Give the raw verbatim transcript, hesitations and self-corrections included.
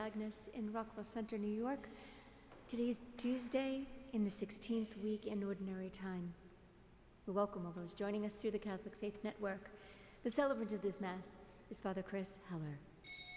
Agnes in Rockwell Center, New York. Today's Tuesday in the sixteenth week in Ordinary Time. We welcome all those joining us through the Catholic Faith Network. The celebrant of this Mass is Father Chris Heller.